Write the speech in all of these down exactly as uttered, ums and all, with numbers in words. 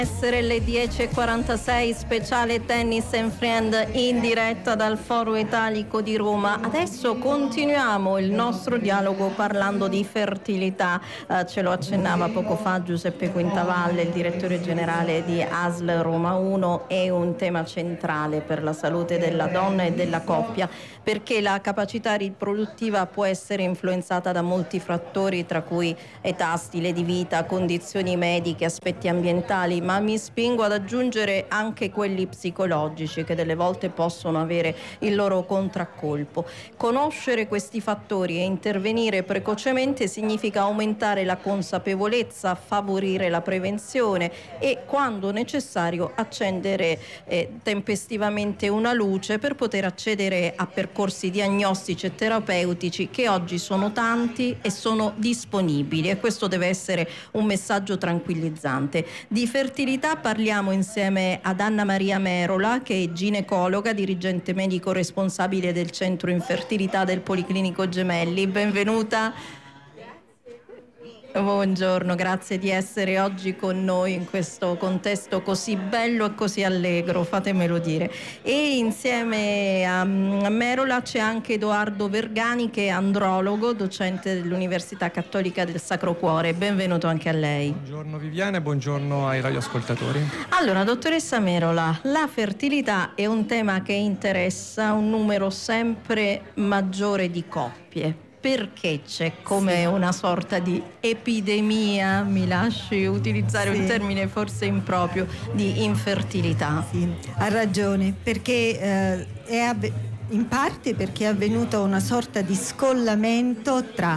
Essere le dieci e quarantasei, speciale Tennis and Friend in diretta dal Foro Italico di Roma. Adesso continuiamo il nostro dialogo parlando di fertilità. Eh, ce lo accennava poco fa Giuseppe Quintavalle, il direttore generale di A S L Roma uno. È un tema centrale per la salute della donna e della coppia, perché la capacità riproduttiva può essere influenzata da molti fattori, tra cui età, stile di vita, condizioni mediche, aspetti ambientali, ma mi spingo ad aggiungere anche quelli psicologici, che delle volte possono avere il loro contraccolpo. Conoscere questi fattori e intervenire precocemente significa aumentare la consapevolezza, favorire la prevenzione e, quando necessario, accendere eh, tempestivamente una luce per poter accedere a percorsi diagnostici e terapeutici che oggi sono tanti e sono disponibili, e questo deve essere un messaggio tranquillizzante. Di fertilità parliamo insieme ad Anna Maria Merola, che è ginecologa, dirigente medico responsabile del centro infertilità del Policlinico Gemelli. Benvenuta. Buongiorno, grazie di essere oggi con noi in questo contesto così bello e così allegro, fatemelo dire. E insieme a Merola c'è anche Edoardo Vergani, che è andrologo, docente dell'Università Cattolica del Sacro Cuore. Benvenuto anche a lei. Buongiorno Viviane, buongiorno ai radioascoltatori. Allora, dottoressa Merola, la fertilità è un tema che interessa un numero sempre maggiore di coppie. Perché c'è come una sorta di epidemia, mi lasci utilizzare sì. un termine forse improprio, di infertilità? Sì, ha ragione, perché eh, è avve- in parte perché è avvenuto una sorta di scollamento tra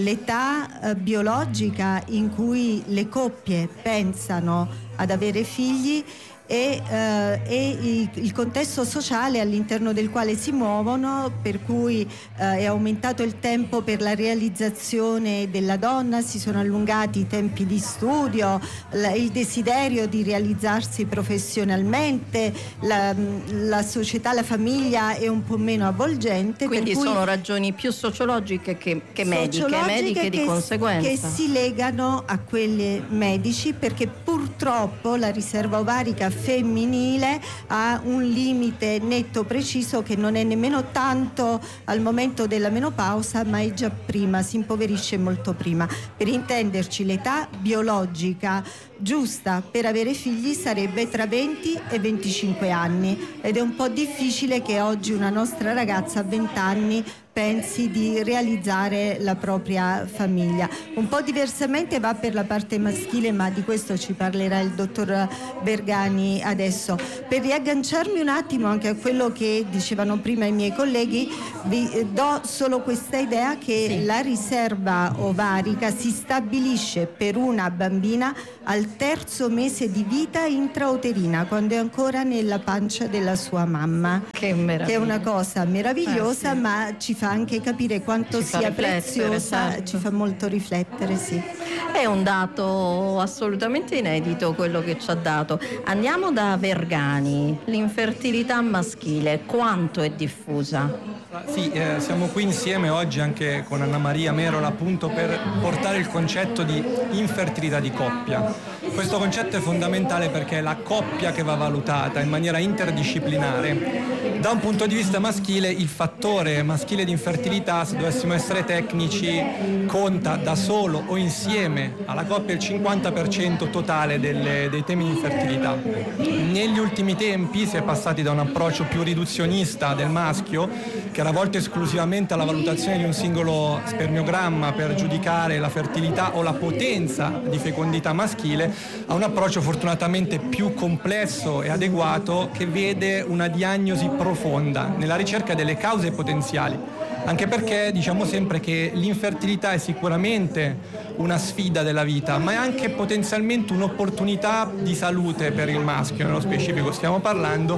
l'età eh, biologica in cui le coppie pensano ad avere figli e, eh, e il contesto sociale all'interno del quale si muovono, per cui eh, è aumentato il tempo per la realizzazione della donna, si sono allungati i tempi di studio, la, il desiderio di realizzarsi professionalmente, la, la società, la famiglia è un po' meno avvolgente. Quindi per cui sono ragioni più sociologiche che, che mediche, mediche che, di conseguenza. Che si legano a quelle medici, perché purtroppo la riserva ovarica femminile ha un limite netto preciso che non è nemmeno tanto al momento della menopausa, ma è già prima, si impoverisce molto prima. Per intenderci, l'età biologica giusta per avere figli sarebbe tra venti e venticinque anni, ed è un po' difficile che oggi una nostra ragazza a venti anni pensi di realizzare la propria famiglia. Un po' diversamente va per la parte maschile, ma di questo ci parlerà il dottor Vergani adesso. Per riagganciarmi un attimo anche a quello che dicevano prima i miei colleghi, vi do solo questa idea che sì. la riserva ovarica si stabilisce per una bambina al terzo mese di vita intrauterina, quando è ancora nella pancia della sua mamma. Che meraviglia. Che è una cosa meravigliosa, eh, sì. ma ci fa anche capire quanto ci sia preziosa, certo. ci fa molto riflettere, sì. È un dato assolutamente inedito quello che ci ha dato. Andiamo da Vergani. L'infertilità maschile, quanto è diffusa? Sì, eh, siamo qui insieme oggi anche con Anna Maria Merola, appunto per portare il concetto di infertilità di coppia. Questo concetto è fondamentale perché è la coppia che va valutata in maniera interdisciplinare. Da un punto di vista maschile, il fattore maschile di infertilità, se dovessimo essere tecnici, conta da solo o insieme alla coppia il cinquanta per cento totale delle, dei temi di infertilità. Negli ultimi tempi si è passati da un approccio più riduzionista del maschio, che era volto esclusivamente alla valutazione di un singolo spermiogramma per giudicare la fertilità o la potenza di fecondità maschile, a un approccio fortunatamente più complesso e adeguato, che vede una diagnosi profonda nella ricerca delle cause potenziali. Anche perché diciamo sempre che l'infertilità è sicuramente una sfida della vita, ma è anche potenzialmente un'opportunità di salute per il maschio, nello specifico stiamo parlando,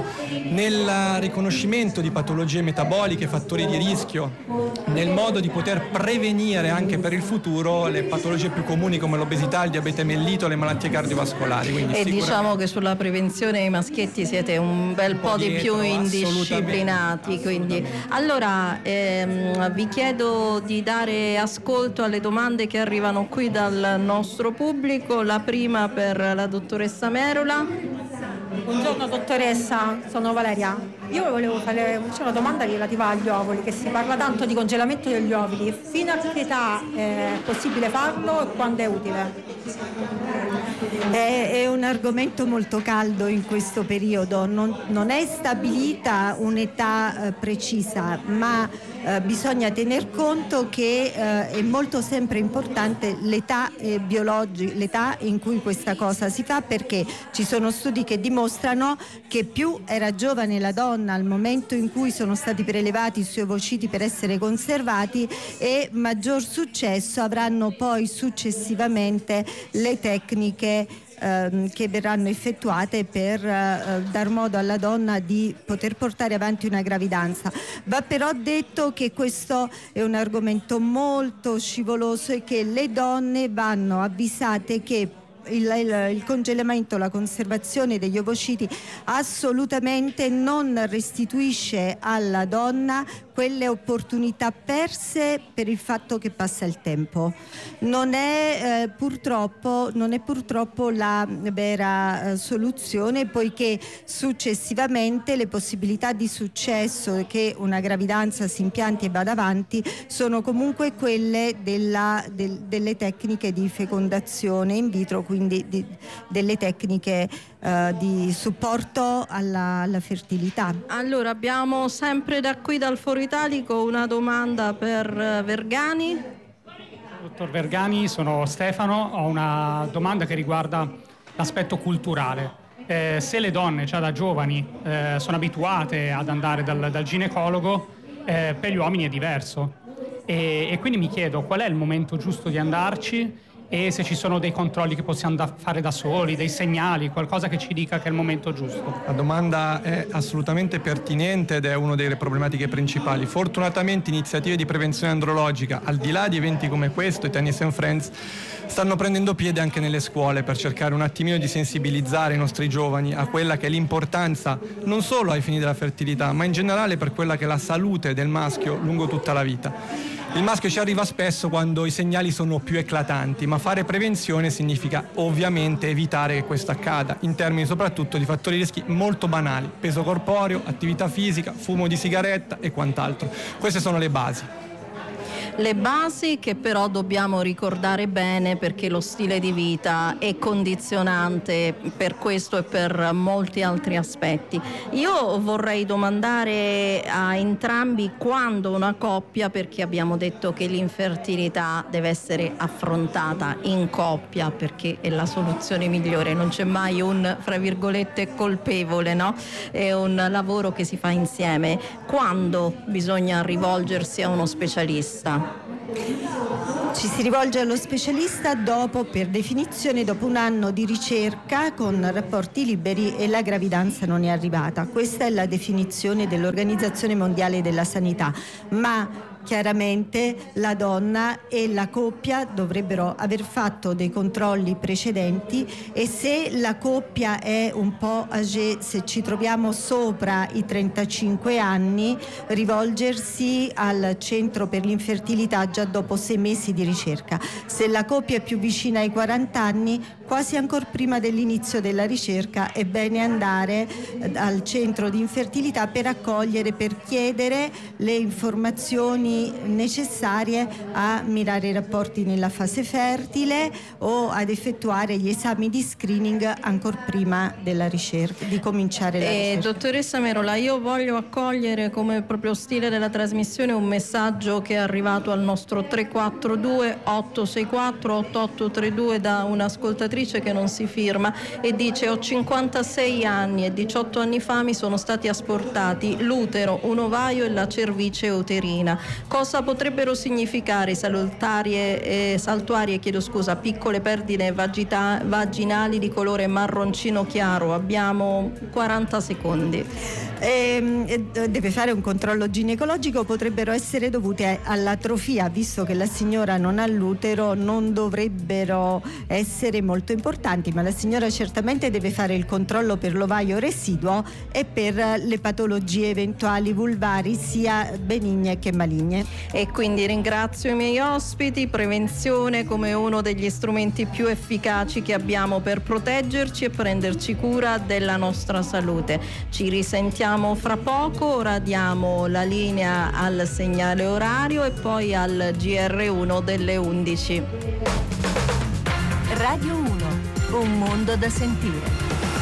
nel riconoscimento di patologie metaboliche, fattori di rischio, nel modo di poter prevenire anche per il futuro le patologie più comuni come l'obesità, il diabete mellito, le malattie cardiovascolari. Quindi e diciamo che sulla prevenzione i maschietti siete un bel un po', po' di dietro, più indisciplinati. Quindi allora ehm, vi chiedo di dare ascolto alle domande che arrivano qui dal nostro pubblico. La prima per la dottoressa Merola. Buongiorno dottoressa, sono Valeria. Io volevo fare una domanda relativa agli ovuli, che si parla tanto di congelamento degli ovuli. Fino a che età è possibile farlo e quando è utile? È, è un argomento molto caldo in questo periodo, non, non è stabilita un'età eh, precisa, ma eh, bisogna tener conto che eh, è molto sempre importante l'età eh, biologica, l'età in cui questa cosa si fa, perché ci sono studi che dimostrano che più era giovane la donna al momento in cui sono stati prelevati i suoi ovociti per essere conservati, e maggior successo avranno poi successivamente le tecniche ehm, che verranno effettuate per eh, dar modo alla donna di poter portare avanti una gravidanza. Va però detto che questo è un argomento molto scivoloso e che le donne vanno avvisate che Il, il, il congelamento, la conservazione degli ovociti assolutamente non restituisce alla donna quelle opportunità perse per il fatto che passa il tempo. Non è eh, purtroppo non è purtroppo la vera eh, soluzione, poiché successivamente le possibilità di successo che una gravidanza si impianti e vada avanti sono comunque quelle della, del, delle tecniche di fecondazione in vitro, quindi di, delle tecniche eh, di supporto alla, alla fertilità. Allora abbiamo sempre da qui dal Foro Italico una domanda per Vergani. Dottor Vergani, sono Stefano, ho una domanda che riguarda l'aspetto culturale. Eh, se le donne già da giovani eh, sono abituate ad andare dal, dal ginecologo, eh, per gli uomini è diverso. E, e quindi mi chiedo qual è il momento giusto di andarci, e se ci sono dei controlli che possiamo da fare da soli, dei segnali, qualcosa che ci dica che è il momento giusto. La domanda è assolutamente pertinente ed è una delle problematiche principali. Fortunatamente iniziative di prevenzione andrologica, al di là di eventi come questo, i Tennis and Friends, stanno prendendo piede anche nelle scuole per cercare un attimino di sensibilizzare i nostri giovani a quella che è l'importanza non solo ai fini della fertilità, ma in generale per quella che è la salute del maschio lungo tutta la vita. Il maschio ci arriva spesso quando i segnali sono più eclatanti, ma fare prevenzione significa ovviamente evitare che questo accada, in termini soprattutto di fattori di rischi molto banali: peso corporeo, attività fisica, fumo di sigaretta e quant'altro. Queste sono le basi. Le basi che però dobbiamo ricordare bene, perché lo stile di vita è condizionante per questo e per molti altri aspetti. Io vorrei domandare a entrambi quando una coppia, perché abbiamo detto che l'infertilità deve essere affrontata in coppia perché è la soluzione migliore, non c'è mai un, fra virgolette, colpevole, no? È un lavoro che si fa insieme. Quando bisogna rivolgersi a uno specialista? Ci si rivolge allo specialista dopo, per definizione, dopo un anno di ricerca con rapporti liberi e la gravidanza non è arrivata. Questa è la definizione dell'Organizzazione Mondiale della Sanità, ma chiaramente la donna e la coppia dovrebbero aver fatto dei controlli precedenti, e se la coppia è un po' âgée, se ci troviamo sopra i trentacinque anni, rivolgersi al centro per l'infertilità già dopo sei mesi di ricerca. Se la coppia è più vicina ai quaranta anni, quasi ancora prima dell'inizio della ricerca, è bene andare al centro di infertilità per accogliere, per chiedere le informazioni necessarie a mirare i rapporti nella fase fertile o ad effettuare gli esami di screening ancora prima della ricerca, di cominciare la eh, ricerca. Dottoressa Merola, io voglio accogliere come proprio stile della trasmissione un messaggio che è arrivato al nostro tre quattro due otto sei quattro otto otto tre due da un'ascoltatrice che non si firma e dice: ho cinquantasei anni e diciotto anni fa mi sono stati asportati l'utero, un ovaio e la cervice uterina. Cosa potrebbero significare salutarie, eh, saltuarie, chiedo scusa, piccole perdite vagita, vaginali di colore marroncino chiaro? Abbiamo quaranta secondi. Eh, deve fare un controllo ginecologico, potrebbero essere dovute all'atrofia, visto che la signora non ha l'utero, non dovrebbero essere molto molto importanti, ma la signora certamente deve fare il controllo per l'ovaio residuo e per le patologie eventuali vulvari sia benigne che maligne. E quindi ringrazio i miei ospiti. Prevenzione come uno degli strumenti più efficaci che abbiamo per proteggerci e prenderci cura della nostra salute. Ci risentiamo fra poco, ora diamo la linea al segnale orario e poi al G R uno delle undici. Radio uno, un mondo da sentire.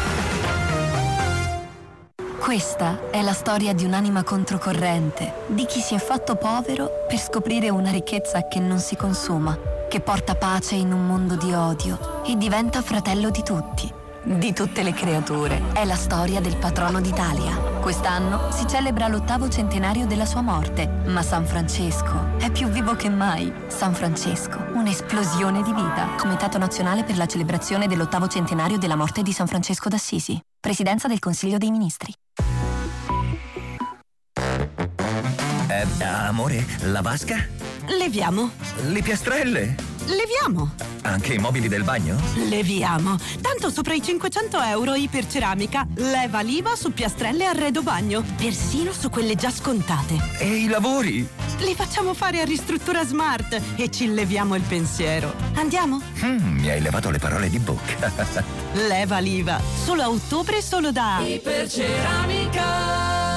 Questa è la storia di un'anima controcorrente, di chi si è fatto povero per scoprire una ricchezza che non si consuma, che porta pace in un mondo di odio e diventa fratello di tutti, di tutte le creature. È la storia del patrono d'Italia. Quest'anno si celebra l'ottavo centenario della sua morte, ma San Francesco è più vivo che mai. San Francesco, un'esplosione di vita. Comitato Nazionale per la celebrazione dell'ottavo centenario della morte di San Francesco d'Assisi. Presidenza del Consiglio dei Ministri. Eh, amore, la vasca? Leviamo. Le piastrelle? Leviamo. Anche i mobili del bagno? Leviamo. Tanto sopra i cinquecento euro Iperceramica. Leva l'I V A su piastrelle e arredo bagno. Persino su quelle già scontate. E i lavori? Li facciamo fare a Ristruttura Smart e ci leviamo il pensiero. Andiamo? Mm, mi hai levato le parole di bocca. Leva l'I V A. Solo a ottobre, solo da Iperceramica.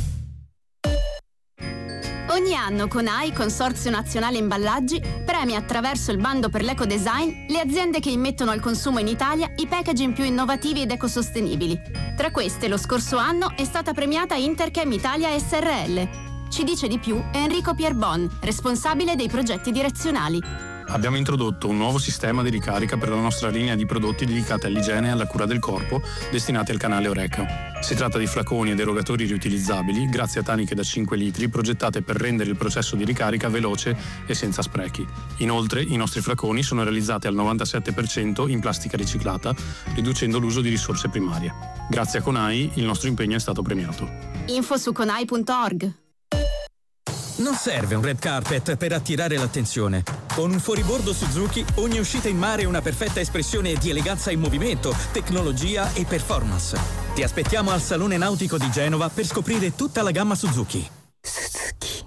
Ogni anno CONAI, Consorzio Nazionale Imballaggi, premia attraverso il bando per l'ecodesign le aziende che immettono al consumo in Italia i packaging più innovativi ed ecosostenibili. Tra queste, lo scorso anno è stata premiata Interchem Italia S R L. Ci dice di più Enrico Pierbon, responsabile dei progetti direzionali. Abbiamo introdotto un nuovo sistema di ricarica per la nostra linea di prodotti dedicati all'igiene e alla cura del corpo, destinati al canale Oreca. Si tratta di flaconi ed erogatori riutilizzabili, grazie a taniche da cinque litri, progettate per rendere il processo di ricarica veloce e senza sprechi. Inoltre, i nostri flaconi sono realizzati al novantasette per cento in plastica riciclata, riducendo l'uso di risorse primarie. Grazie a CONAI, il nostro impegno è stato premiato. Info su conai punto org. Non serve un red carpet per attirare l'attenzione. Con un fuoribordo Suzuki, ogni uscita in mare è una perfetta espressione di eleganza in movimento, tecnologia e performance. Ti aspettiamo al Salone Nautico di Genova per scoprire tutta la gamma Suzuki. Suzuki.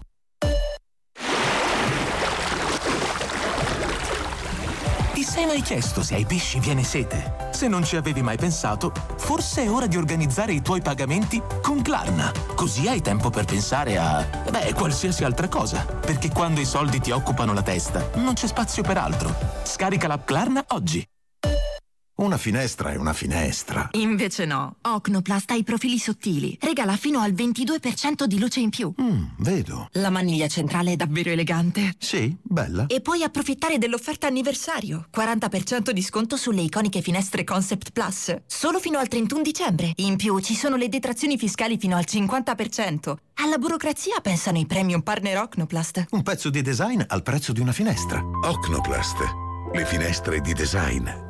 Ti sei mai chiesto se ai pesci viene sete? Se non ci avevi mai pensato, forse è ora di organizzare i tuoi pagamenti con Klarna. Così hai tempo per pensare a, beh, qualsiasi altra cosa. Perché quando i soldi ti occupano la testa, non c'è spazio per altro. Scarica l'app Klarna oggi. Una finestra è una finestra. Invece no. Ocnoplast ha i profili sottili. Regala fino al ventidue per cento di luce in più. Mm, vedo. La maniglia centrale è davvero elegante. Sì, bella. E puoi approfittare dell'offerta anniversario. quaranta per cento di sconto sulle iconiche finestre Concept Plus. Solo fino al trentuno dicembre. In più ci sono le detrazioni fiscali fino al cinquanta per cento. Alla burocrazia pensano i premium partner Ocnoplast. Un pezzo di design al prezzo di una finestra. Ocnoplast. Le finestre di design.